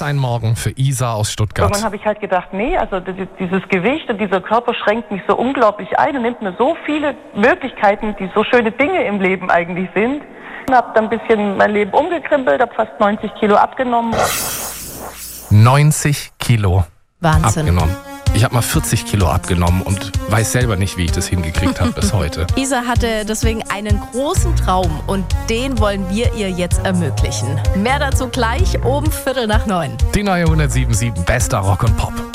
ein Morgen für Isa aus Stuttgart. Irgendwann habe ich halt gedacht, nee, also dieses Gewicht und dieser Körper schränkt mich so unglaublich ein und nimmt mir so viele Möglichkeiten, die so schöne Dinge im Leben eigentlich sind. Ich habe dann ein bisschen mein Leben umgekrempelt, habe fast 90 Kilo abgenommen. 90 Kilo Wahnsinn. abgenommen. Ich habe mal 40 Kilo abgenommen und weiß selber nicht, wie ich das hingekriegt habe bis heute. Isa hatte deswegen einen großen Traum und den wollen wir ihr jetzt ermöglichen. Mehr dazu gleich um 8:45. Die neue 107.7 Bester Rock und Pop.